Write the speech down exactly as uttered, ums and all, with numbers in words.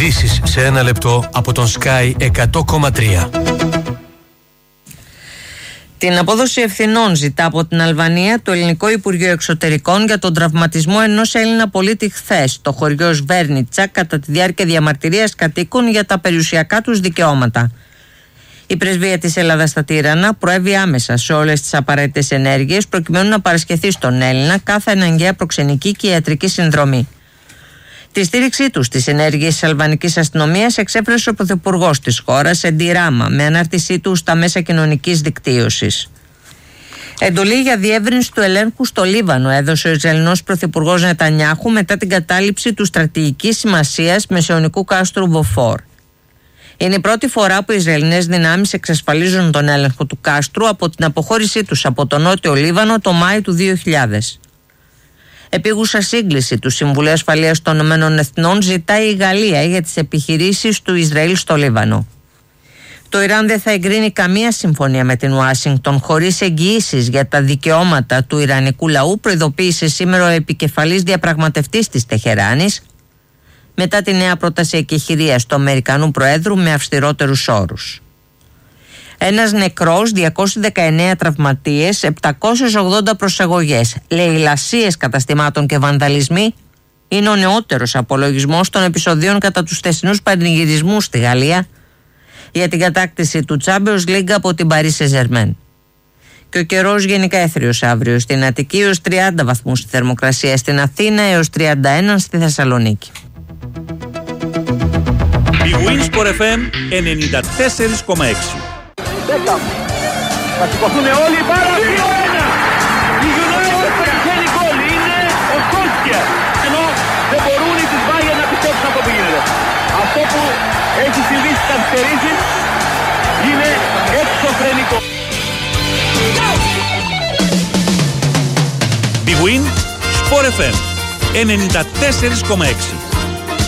Ειδήσεις σε ένα λεπτό από τον Sky εκατό κόμμα τρία. Την απόδοση ευθυνών ζητά από την Αλβανία το Ελληνικό Υπουργείο Εξωτερικών για τον τραυματισμό ενός Έλληνα πολίτη χθες στο χωριό Σβέρνιτσα κατά τη διάρκεια διαμαρτυρίας κατοίκων για τα περιουσιακά τους δικαιώματα. Η πρεσβεία της Ελλάδας στα Τύρανα προέβη άμεσα σε όλες τις απαραίτητες ενέργειες προκειμένου να παρασχεθεί στον Έλληνα κάθε αναγκαία προξενική και ιατρική συνδρομή. Τη στήριξή του στις ενέργειες της αλβανικής αστυνομίας εξέφρασε ο πρωθυπουργός της χώρας, Εντι Ράμα, με ανάρτησή του στα μέσα κοινωνικής δικτύωσης. Εντολή για διεύρυνση του ελέγχου στο Λίβανο έδωσε ο Ισραηλινός πρωθυπουργός Νετανιάχου μετά την κατάληψη του στρατηγικής σημασίας μεσαιωνικού κάστρου Μποφόρ. Είναι η πρώτη φορά που οι Ισραηλινές δυνάμεις εξασφαλίζουν τον έλεγχο του κάστρου από την αποχώρησή τους από το νότιο Λίβανο το Μάη του δύο χιλιάδες. Επίγουσα σύγκληση του Συμβουλίου Ασφαλείας των Ηνωμένων Εθνών ζητάει η Γαλλία για τις επιχειρήσεις του Ισραήλ στο Λίβανο. Το Ιράν δεν θα εγκρίνει καμία συμφωνία με την Ουάσιγκτον χωρίς εγγυήσεις για τα δικαιώματα του Ιρανικού λαού, προειδοποίησε σήμερα ο επικεφαλής διαπραγματευτής της Τεχεράνης, μετά τη νέα πρόταση εκεχηρίας του Αμερικανού Προέδρου με αυστηρότερους όρους. Ένας νεκρός, διακόσιοι δεκαεννέα τραυματίες, επτακόσιες ογδόντα προσαγωγές, λαιλασίες καταστημάτων και βανδαλισμοί είναι ο νεότερος απολογισμός των επεισοδίων κατά τους χθεσινούς πανηγυρισμούς στη Γαλλία για την κατάκτηση του Champions League από την Paris Saint-Germain. Και ο καιρός γενικά έθριος αύριο στην Αττική έως τριάντα βαθμούς στη θερμοκρασία, στην Αθήνα έως τριάντα ένα στη Θεσσαλονίκη. Η Winsport εφ εμ ενενήντα τέσσερα κόμμα έξι. Μπέκαμ. Θα σηκωθούν όλοι πάρα δύο ένα. Η United πετυχαίνει γκολ. Είναι ο Σόλσκια. Ενώ δεν μπορούν οι της Bayern να πιστέψουν αυτό που γίνεται. Αυτό που έχει συμβεί στις καθυστερήσεις είναι εξωφρενικό. Big Win Sport εφ εμ ενενήντα τέσσερα κόμμα έξι.